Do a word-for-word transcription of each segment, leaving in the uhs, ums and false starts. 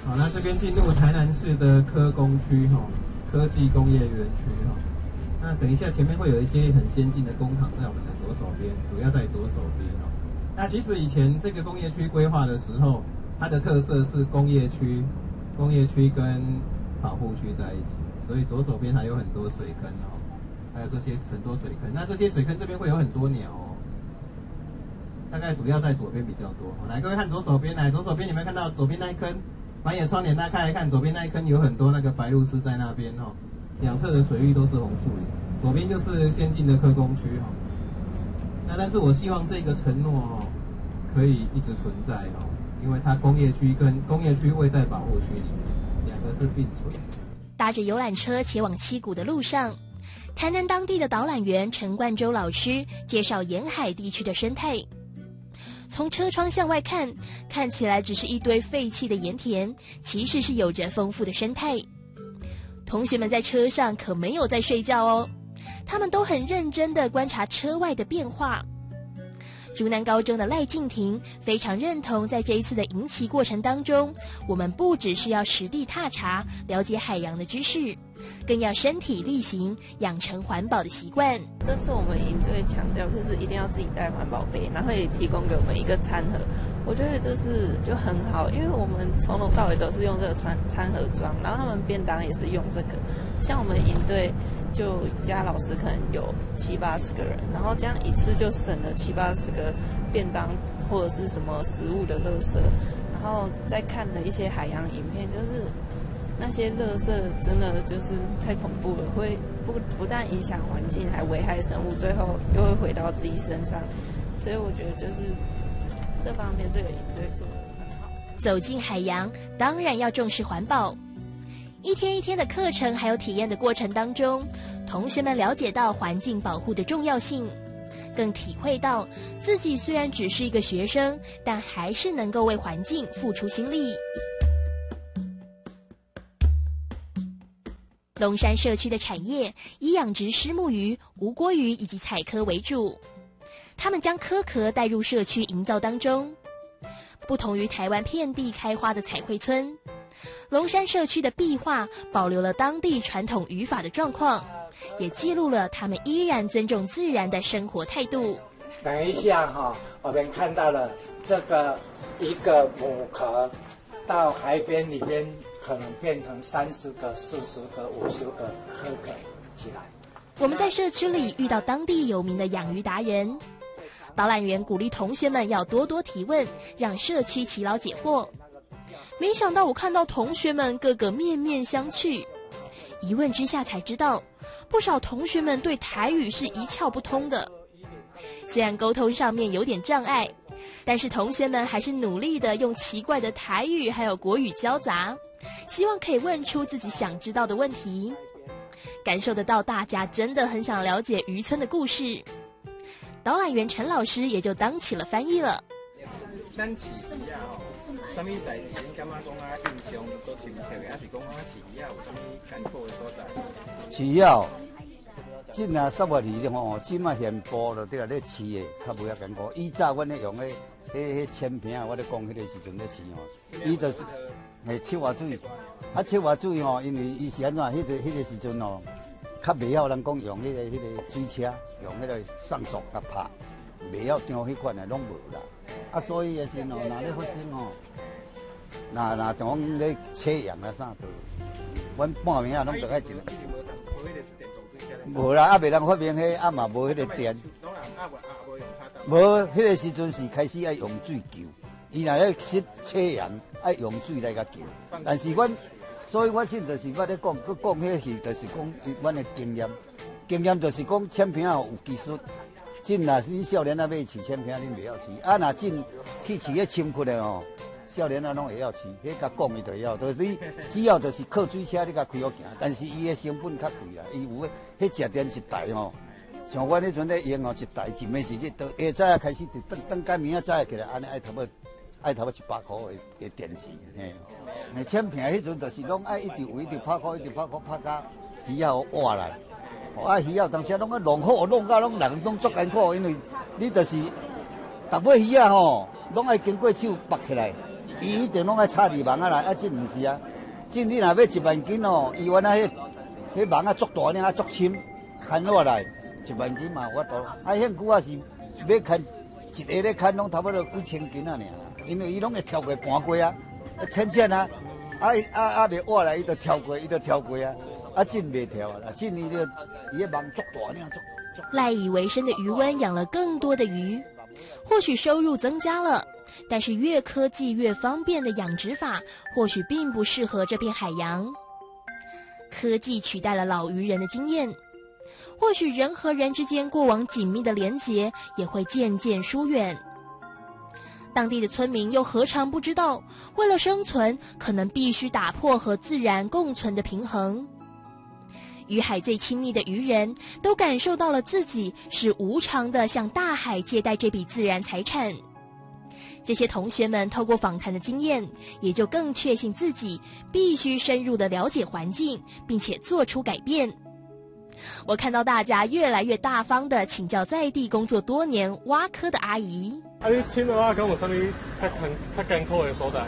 好，那这边进入台南市的科工区哈，科技工业园区哈。那等一下前面会有一些很先进的工厂在我们的左手边，主要在左手边哈。那其实以前这个工业区规划的时候，它的特色是工业区、工业区跟保护区在一起，所以左手边还有很多水坑哦，还有这些很多水坑。那这些水坑这边会有很多鸟哦。大概主要在左边比较多。来，各位看左手边，来左手边，你们看到左边那一坑满眼窗帘，大家看一看，左边那一坑有很多那个白鹭鸶在那边哦，两侧的水域都是红树林，左边就是先进的科工区哈。那但是我希望这个承诺哦可以一直存在哦，因为它工业区跟工业区位在保护区里面，两个是并存。 搭着游览车前往七股的路上，台南当地的导览员陈冠洲老师介绍沿海地区的生态。从车窗向外看，看起来只是一堆废弃的盐田，其实是有着丰富的生态。同学们在车上可没有在睡觉哦，他们都很认真地观察车外的变化。竹南高中的赖静婷非常认同，在这一次的营期过程当中，我们不只是要实地踏查，了解海洋的知识，更要身体力行，养成环保的习惯。 这次我们营队强调就是一定要自己带环保杯，然后也提供给我们一个餐盒。我觉得这是就很好，因为我们从头到尾都是用这个餐餐盒装，然后他们便当也是用这个。像我们营队就加老师可能有七八十个人，然后这样一次就省了七八十个便当或者是什么食物的垃圾。然后再看了一些海洋影片，就是那些垃圾真的就是太恐怖了，会不不但影响环境，还危害生物，最后又会回到自己身上。所以我觉得就是这方面这个营队做得很好。 走进海洋，当然要重视环保。一天一天的课程还有体验的过程当中，同学们了解到环境保护的重要性，更体会到自己虽然只是一个学生，但还是能够为环境付出心力。龙山社区的产业以养殖虱目鱼、无锅鱼以及采科为主，他们将壳壳带入社区营造当中。不同于台湾遍地开花的彩绘村，龙山社区的壁画保留了当地传统语法的状况，也记录了他们依然尊重自然的生活态度。 等一下哈，我们看到了这个一个母壳到海边里边可能变成三十个、四十个、五十个壳壳起来。 我们在社区里遇到当地有名的养鱼达人，导览员鼓励同学们要多多提问，让社区耆老解惑。没想到我看到同学们个个面面相觑，一问之下才知道，不少同学们对台语是一窍不通的。虽然沟通上面有点障碍，但是同学们还是努力的用奇怪的台语还有国语交杂，希望可以问出自己想知道的问题。感受得到大家真的很想了解渔村的故事，导览员陈老师也就当起了翻译了。 咱饲鱼啊吼，什么代志恁感觉讲啊印象都深刻的，还是讲啊饲鱼啊有什么艰苦的所在？ 饲鱼哦，即若十月鱼吼，即马现捕了对啊，咧饲的较无遐艰苦。以早阮咧用迄迄迄铅瓶啊，我咧讲迄个时阵咧饲吼，伊就是嘿七划水，啊七划水吼，因为伊是安怎？迄个迄个时阵哦，较袂晓人讲用迄个迄个水车，用迄个上索甲拍，袂晓张迄款的拢无啦。啊，所以也是哦，若咧发生哦，若若讲咧测样啊啥都，阮半暝啊拢着爱一个。无啦，啊袂当发明迄，啊嘛无迄个电。无，迄个时阵是开始爱用水救，伊若咧实测样爱用水来甲救。但是阮，所以我现就是我咧讲，佮讲迄是就是讲阮的经验，经验就是讲铅瓶有技术。真若是少年啊要饲铅瓶，恁袂晓饲；啊，若真去饲迄深窟的哦，少年啊拢会晓饲。迄甲讲伊就会晓，就是你只要就是靠水车你甲开好行，但是伊的成本较贵啦，伊有迄食电一台哦，像阮迄阵咧用哦，一台一暝一日，到下早开始就等等甲明仔早起来，安尼爱差不多爱差不多一百箍的的电池，嘿。诶，铅瓶迄阵就是拢爱一直有，一直拍箍，一直拍箍，拍到鱼啊活来。啊，鱼啊，当时拢啊弄好，弄到拢人拢足艰苦，因为你就是逐尾鱼啊吼，拢爱经过手拔起来， 伊一定拢爱插伫网啊来，啊，这毋是啊。这你若要一万斤哦，伊原来迄迄网啊足大呢，啊足深，牵落来一万斤嘛有法度。啊，现久啊是要牵一个咧牵拢差不多几千斤啊尔，因为伊拢会跳过盘过啊，浅浅啊，啊啊啊袂活来，伊就跳过，伊就跳过啊，啊真袂跳啊，真伊就伊个网足大呢，足。 赖以为生的渔堃养了更多的鱼，或许收入增加了，但是越科技越方便的养殖法，或许并不适合这片海洋。科技取代了老渔人的经验，或许人和人之间过往紧密的连结也会渐渐疏远。当地的村民又何尝不知道，为了生存，可能必须打破和自然共存的平衡。与海最亲密的渔人都感受到了自己是无偿的向大海借贷这笔自然财产。这些同学们透过访谈的经验，也就更确信自己必须深入的了解环境，并且做出改变。我看到大家越来越大方的请教在地工作多年挖科的阿姨。 啊，你请的话，跟我上面较艰较艰苦的所在。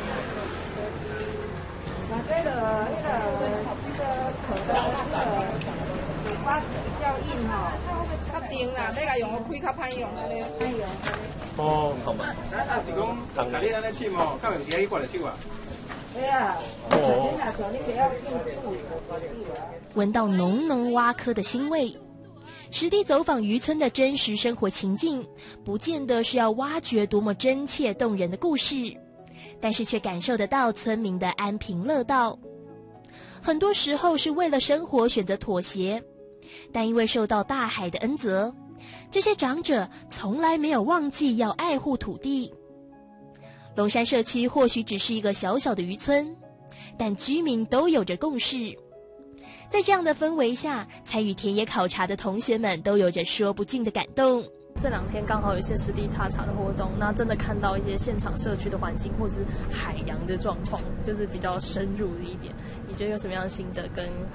那这个那个这个壳的那个挖比较硬哈，较硬啦，那个用个开较歹用，歹用。 哦，好嘛。 咱若是讲，家己安尼浸哦，较用时去挂来手啊。 对啊。哦。你若像你不要进入。 闻到浓浓挖科的腥味，实地走访渔村的真实生活情境，不见得是要挖掘多么真切动人的故事，但是却感受得到村民的安贫乐道。很多时候是为了生活选择妥协，但因为受到大海的恩泽，这些长者从来没有忘记要爱护土地。龙山社区或许只是一个小小的渔村，但居民都有着共识。在这样的氛围下，参与田野考察的同学们都有着说不尽的感动。 这两天刚好有一些实地踏查的活动，那真的看到一些现场社区的环境或是海洋的状况，就是比较深入的一点。你觉得有什么样的心得跟